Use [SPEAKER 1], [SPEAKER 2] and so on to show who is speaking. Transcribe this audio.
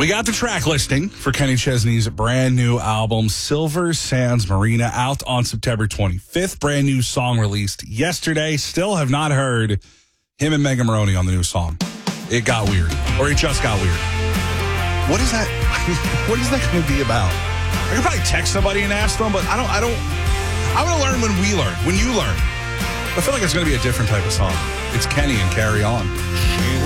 [SPEAKER 1] We got the track listing for Kenny Chesney's brand new album, Silver Sands Marina, out on September 25th. Brand new song released yesterday. Still have not heard him and Megan Moroney on the new song. It got weird, or it just got weird. What is that? What is that going to be about? I could probably text somebody and ask them, but I don't. I'm going to learn when we learn, when you learn. I feel like it's going to be a different type of song. It's Kenny and Carry On.